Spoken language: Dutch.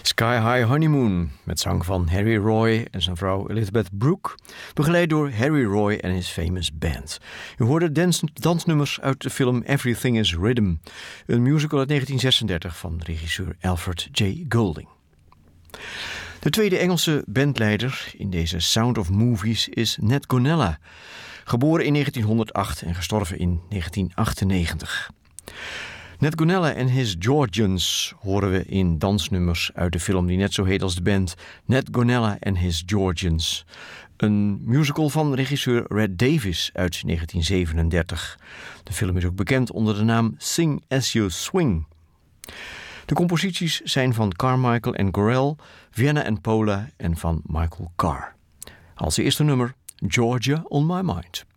Sky High Honeymoon, met zang van Harry Roy en zijn vrouw Elizabeth Brooke, begeleid door Harry Roy en his famous band. U hoorde dansnummers uit de film Everything is Rhythm, een musical uit 1936 van regisseur Alfred J. Golding. De tweede Engelse bandleider in deze Sound of Movies is Nat Gonella, geboren in 1908 en gestorven in 1998. Nat Gonella en his Georgians horen we in dansnummers uit de film die net zo heet als de band, Nat Gonella and his Georgians. Een musical van regisseur Red Davies uit 1937. De film is ook bekend onder de naam Sing As You Swing. De composities zijn van Carmichael en Gorell, Vienna en Pola en van Michael Carr. Als eerste nummer, Georgia on My Mind.